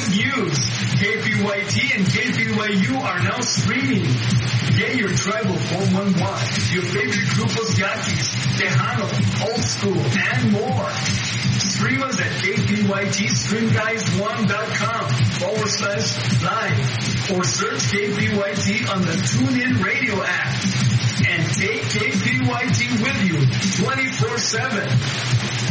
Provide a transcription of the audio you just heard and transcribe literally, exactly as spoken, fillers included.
good news. K P Y T and K P Y U are now streaming. Get your tribal four one one, your favorite grupos yaquis, Tejano, Old School, and more. Stream us at K P Y T stream guys one dot com forward slash live or search K P Y T on the TuneIn Radio app. And take K P Y T with you twenty-four seven.